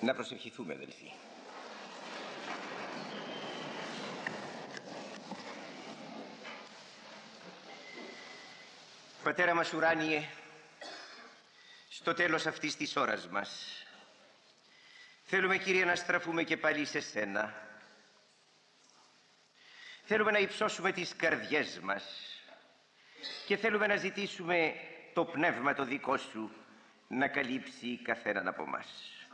Να προσευχηθούμε, αδελφοί. Πατέρα μας ουράνιε, στο τέλος αυτής της ώρας μας, θέλουμε, Κύριε, να στραφούμε και πάλι σε Σένα. Θέλουμε να υψώσουμε τις καρδιές μας και θέλουμε να ζητήσουμε το πνεύμα το δικό Σου να καλύψει καθέναν από μας.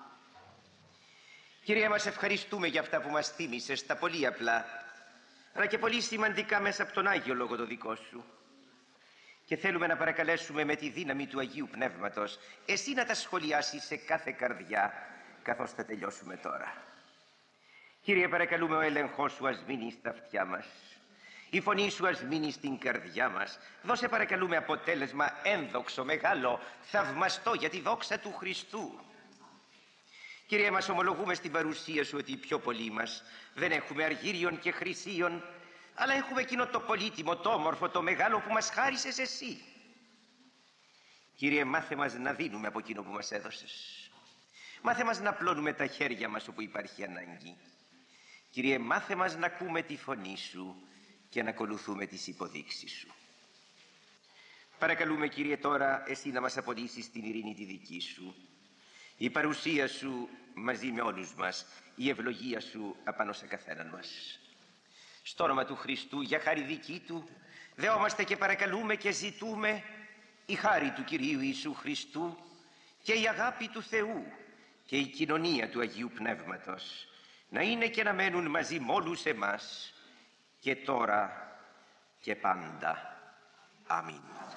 Κύριε, μας ευχαριστούμε για αυτά που μας θύμισες, τα πολύ απλά, αλλά και πολύ σημαντικά μέσα από τον Άγιο Λόγο το δικό Σου. Και θέλουμε να παρακαλέσουμε με τη δύναμη του Αγίου Πνεύματος Εσύ να τα σχολιάσεις σε κάθε καρδιά, καθώς θα τελειώσουμε τώρα. Κύριε, παρακαλούμε ο έλεγχος Σου ας μείνει στα αυτιά μας. Η φωνή Σου ας μείνει στην καρδιά μας. Δώσε, παρακαλούμε, αποτέλεσμα ένδοξο, μεγάλο, θαυμαστό για τη δόξα του Χριστού. Κύριε, μας ομολογούμε στην παρουσία Σου ότι οι πιο πολλοί μας δεν έχουμε αργύριον και χρυσίον, αλλά έχουμε εκείνο το πολύτιμο, το όμορφο, το μεγάλο που μας χάρισες Εσύ. Κύριε, μάθε μας να δίνουμε από εκείνο που μας έδωσες. Μάθε μας να πλώνουμε τα χέρια μας όπου υπάρχει ανάγκη. Κύριε, μάθε μας να ακούμε τη φωνή Σου και να ακολουθούμε τις υποδείξεις Σου. Παρακαλούμε, Κύριε, τώρα Εσύ να μας απολύσεις την ειρήνη τη δική Σου. Η παρουσία Σου μαζί με όλους μας, η ευλογία Σου απάνω σε καθέναν μας. Στο όνομα του Χριστού, για χάρη δική Του, δεόμαστε και παρακαλούμε και ζητούμε η χάρη του Κυρίου Ιησού Χριστού και η αγάπη του Θεού και η κοινωνία του Αγίου Πνεύματος να είναι και να μένουν μαζί με όλους εμάς και τώρα και πάντα. Αμήν.